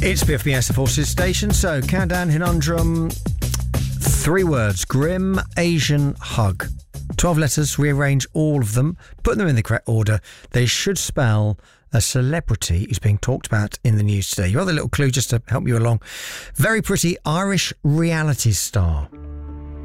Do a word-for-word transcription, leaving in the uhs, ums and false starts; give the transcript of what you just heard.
It's B F B S, the Forces Station. So, countdown conundrum. Three words. Grim Asian hug. Twelve letters. Rearrange all of them. Put them in the correct order. They should spell a celebrity who's being talked about in the news today. Your other little clue just to help you along. Very pretty Irish reality star.